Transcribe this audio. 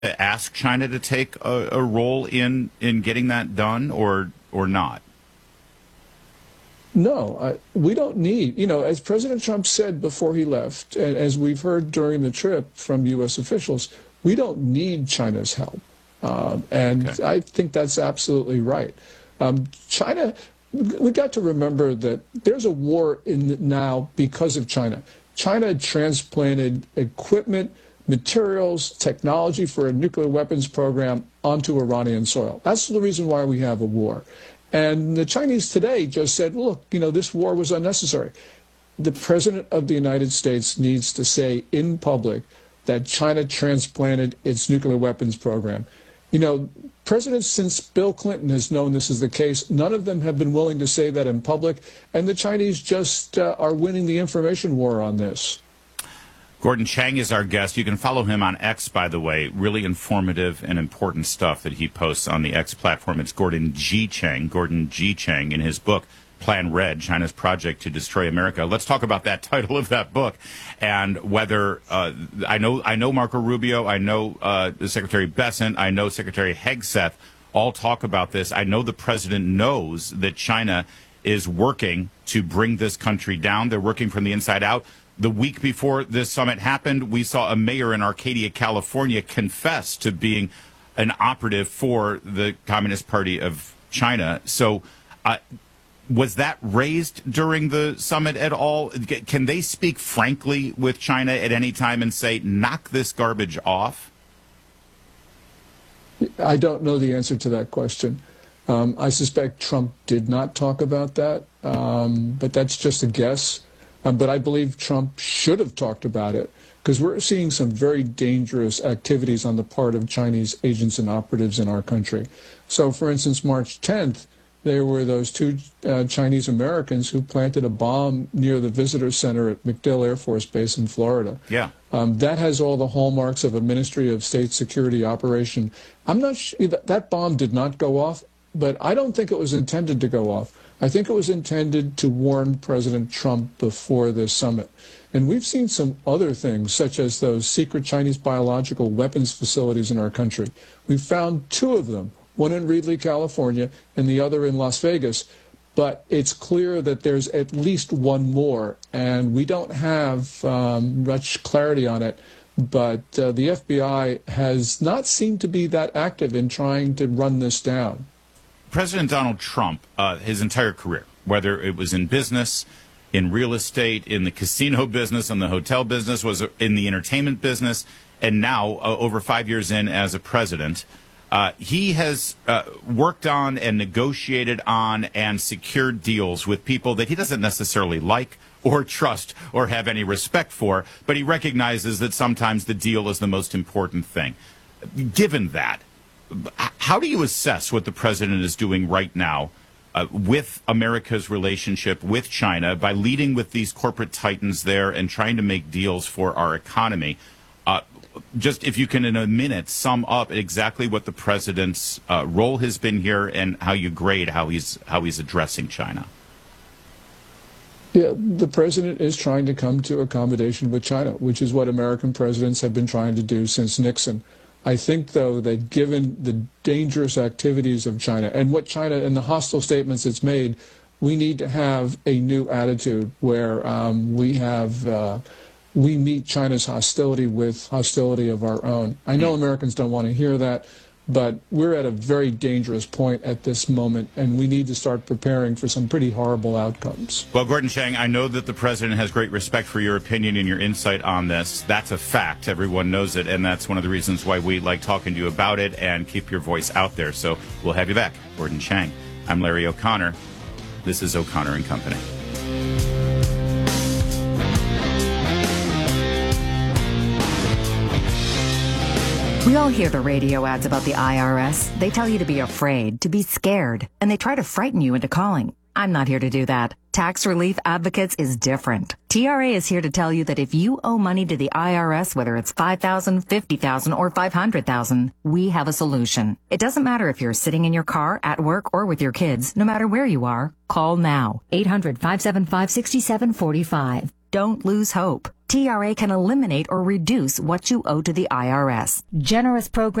ask China to take a role in getting that done, or not? No, we don't need, as President Trump said before he left, and as we've heard during the trip from U.S. officials, we don't need China's help. And Okay. I think that's absolutely right. China, we got to remember that there's a war now because of China. China transplanted equipment, materials, technology for a nuclear weapons program onto Iranian soil. That's the reason why we have a war. And the Chinese today just said, look, this war was unnecessary. The President of the United States needs to say in public that China transplanted its nuclear weapons program. Presidents since Bill Clinton has known this is the case. None of them have been willing to say that in public. And the Chinese just are winning the information war on this. Gordon Chang is our guest. You can follow him on X, by the way. Really informative and important stuff that he posts on the X platform. It's Gordon G. Chang, in his book, Plan Red, China's Project to Destroy America. Let's talk about that title of that book and whether I know Marco Rubio, I know Secretary Bessent, I know Secretary Hegseth all talk about this. I know the president knows that China is working to bring this country down. They're working from the inside out. The week before this summit happened, we saw a mayor in Arcadia, California, confess to being an operative for the Communist Party of China. So was that raised during the summit at all? Can they speak frankly with China at any time and say, knock this garbage off? I don't know the answer to that question. I suspect Trump did not talk about that, but that's just a guess. But I believe Trump should have talked about it because we're seeing some very dangerous activities on the part of Chinese agents and operatives in our country. So, for instance, March 10th, there were those two Chinese Americans who planted a bomb near the visitor center at MacDill Air Force Base in Florida. Yeah. That has all the hallmarks of a Ministry of State Security operation. I'm not sure that bomb did not go off, but I don't think it was intended to go off. I think it was intended to warn President Trump before this summit. And we've seen some other things, such as those secret Chinese biological weapons facilities in our country. We've found two of them, one in Reedley, California, and the other in Las Vegas. But it's clear that there's at least one more, and we don't have much clarity on it. But the FBI has not seemed to be that active in trying to run this down. President Donald Trump, his entire career, whether it was in business, in real estate, in the casino business, in the hotel business, was in the entertainment business, and now, over 5 years in as a president, he has worked on and negotiated on and secured deals with people that he doesn't necessarily like or trust or have any respect for, but he recognizes that sometimes the deal is the most important thing. Given that, how do you assess what the president is doing right now with America's relationship with China by leading with these corporate titans there and trying to make deals for our economy? Just if you can, in a minute, sum up exactly what the president's role has been here and how you grade how he's addressing China. Yeah, the president is trying to come to accommodation with China, which is what American presidents have been trying to do since Nixon. I think, though, that given the dangerous activities of China and what China and the hostile statements it's made, we need to have a new attitude where we meet China's hostility with hostility of our own. I know Americans don't want to hear that, but we're at a very dangerous point at this moment, and we need to start preparing for some pretty horrible outcomes. Well, Gordon Chang, I know that the president has great respect for your opinion and your insight on this. That's a fact. Everyone knows it, and that's one of the reasons why we like talking to you about it and keep your voice out there. So we'll have you back. Gordon Chang. I'm Larry O'Connor. This is O'Connor and Company. We all hear the radio ads about the IRS. They tell you to be afraid, to be scared, and they try to frighten you into calling. I'm not here to do that. Tax Relief Advocates is different. TRA is here to tell you that if you owe money to the IRS, whether it's $5,000, $50,000, or $500,000, we have a solution. It doesn't matter if you're sitting in your car, at work, or with your kids. No matter where you are, call now. 800-575-6745. Don't lose hope. TRA can eliminate or reduce what you owe to the IRS. Generous program